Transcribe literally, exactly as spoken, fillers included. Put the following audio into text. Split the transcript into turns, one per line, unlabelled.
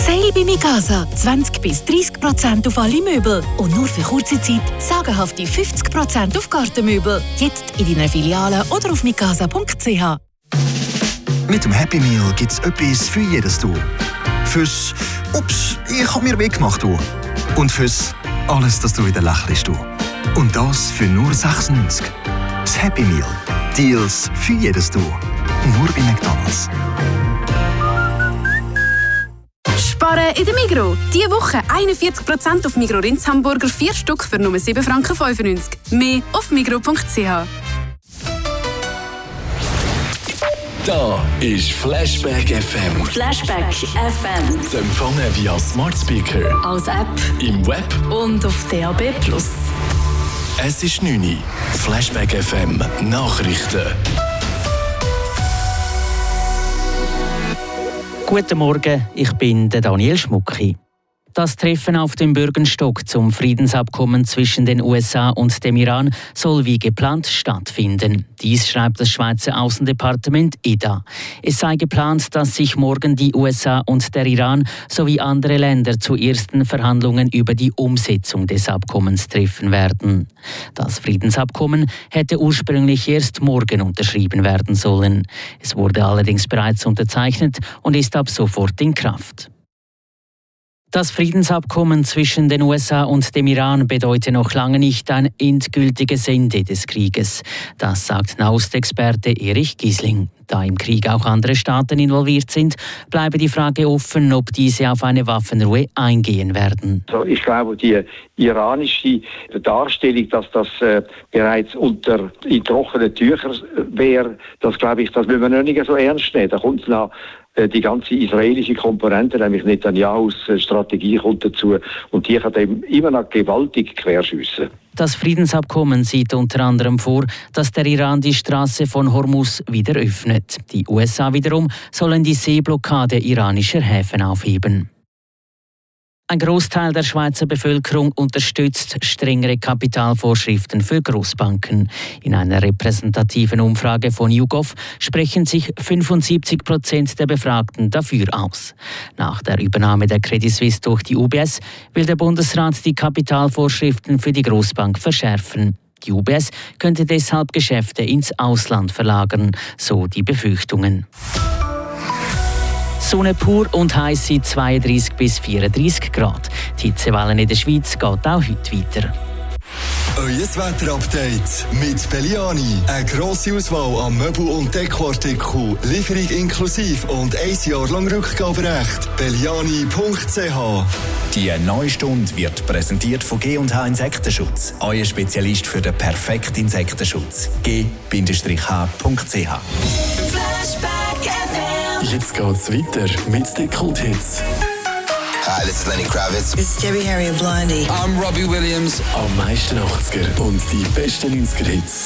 Sale bei Mikasa. zwanzig bis dreißig Prozent auf alle Möbel. Und nur für kurze Zeit sagenhafte fünfzig Prozent auf Gartenmöbel. Jetzt in deiner Filiale oder auf mikasa punkt c h.
Mit dem Happy Meal gibt es etwas für jedes Du. Fürs «Ups, ich hab mir weggemacht» du. Und fürs «Alles, dass du wieder lächelst» du. Und das für nur sechs neunzig. Das Happy Meal. Deals für jedes Du. Nur bei McDonald's.
Sparen in der Migros. Diese Woche einundvierzig Prozent auf Migros Rindshamburger, vier Stück für nur sieben Franken fünfundneunzig. Mehr auf migros punkt c h.
Da ist Flashback F M.
Flashback F M.
Zu empfangen via Smart Speaker,
als App,
im Web
und auf D A B plus.
Es ist neun Uhr. Flashback F M Nachrichten.
Guten Morgen, ich bin der Daniel Schmucki. Das Treffen auf dem Bürgenstock zum Friedensabkommen zwischen den U S A und dem Iran soll wie geplant stattfinden. Dies schreibt das Schweizer Außendepartement I D A. Es sei geplant, dass sich morgen die U S A und der Iran sowie andere Länder zu ersten Verhandlungen über die Umsetzung des Abkommens treffen werden. Das Friedensabkommen hätte ursprünglich erst morgen unterschrieben werden sollen. Es wurde allerdings bereits unterzeichnet und ist ab sofort in Kraft. Das Friedensabkommen zwischen den U S A und dem Iran bedeutet noch lange nicht ein endgültiges Ende des Krieges. Das sagt Nahostexperte Erich Gisling. Da im Krieg auch andere Staaten involviert sind, bleibe die Frage offen, ob diese auf eine Waffenruhe eingehen werden.
Also ich glaube, die iranische Darstellung, dass das äh, bereits unter in trockenen Tüchern wäre, das glaube ich, das müssen wir noch nicht so ernst nehmen. Da kommt noch äh, die ganze israelische Komponente, nämlich Netanyahus äh, Strategie kommt dazu und die kann eben immer noch gewaltig querschiessen.
Das Friedensabkommen sieht unter anderem vor, dass der Iran die Straße von Hormuz wieder öffnet. Die U S A wiederum sollen die Seeblockade iranischer Häfen aufheben. Ein Großteil der Schweizer Bevölkerung unterstützt strengere Kapitalvorschriften für Großbanken. In einer repräsentativen Umfrage von YouGov sprechen sich fünfundsiebzig Prozent der Befragten dafür aus. Nach der Übernahme der Credit Suisse durch die U B S will der Bundesrat die Kapitalvorschriften für die Großbank verschärfen. Die U B S könnte deshalb Geschäfte ins Ausland verlagern, so die Befürchtungen. Sonne pur und heiß sind zweiunddreißig bis vierunddreißig Grad. Die Hitzewelle in der Schweiz geht auch heute weiter.
Euer Wetterupdate mit Belliani. Eine grosse Auswahl an Möbel- und Dekoartikeln, Lieferung inklusive und ein Jahr lang Rückgaberecht. Belliani punkt c h.
Die neue Stunde wird präsentiert von G und H Insektenschutz. Euer Spezialist für den perfekten Insektenschutz. G H punkt c h.
Jetzt geht's weiter mit den Kult-Hits.
Hi, this is Lenny Kravitz.
It's Debbie Harry and Blondie.
I'm Robbie Williams. Am meisten achtziger und die besten neunziger Hits.